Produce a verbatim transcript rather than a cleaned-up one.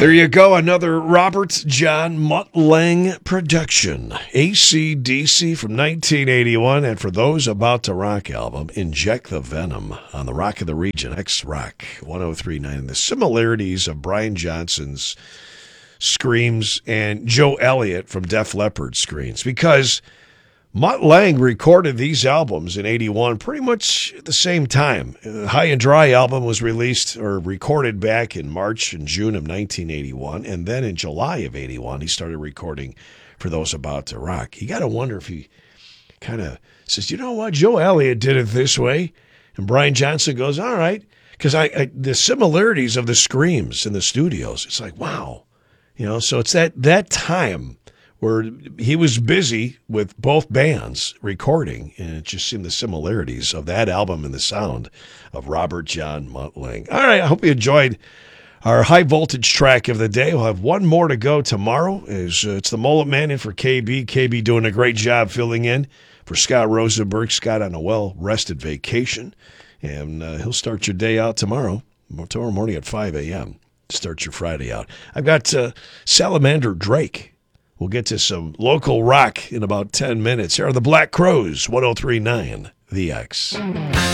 There you go, another Robert John Mutt Lange production. A C D C from nineteen eighty-one, and for those about to rock album, Inject the Venom on the Rock of the Region, X-Rock one oh three point nine. The similarities of Brian Johnson's screams and Joe Elliott from Def Leppard screams, because Mutt Lange recorded these albums in eighty-one pretty much at the same time. The High and Dry album was released or recorded back in March and June of nineteen eighty-one, and then in July of eighty-one, he started recording For Those About to Rock. You got to wonder if he kind of says, you know what, Joe Elliott did it this way, and Brian Johnson goes, all right, because I, I the similarities of the screams in the studios, it's like, wow. You know, so it's that that time where he was busy with both bands recording, and it just seemed the similarities of that album and the sound of Robert John Mutt Lange. All right, I hope you enjoyed our high voltage track of the day. We'll have one more to go tomorrow. It's, uh, it's the Mullet Man in for K B. K B doing a great job filling in for Scott Rosenberg. Scott on a well-rested vacation, and uh, he'll start your day out tomorrow, tomorrow morning at five a.m. Start your Friday out. I've got uh, Salamander Drake. We'll get to some local rock in about ten minutes. Here are the Black Crowes, one oh three point nine The X.